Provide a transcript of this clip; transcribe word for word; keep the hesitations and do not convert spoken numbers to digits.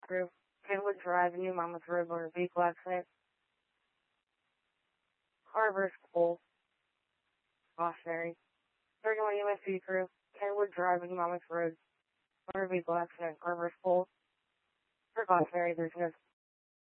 Crew. Kenwood Drive, New Monmouth Road, motor vehicle accident. Carver School. Cautionary. thirty-one U S C Crew. Kenwood Drive, New Monmouth Road, motor vehicle accident. Carver School. Precautionary, there's no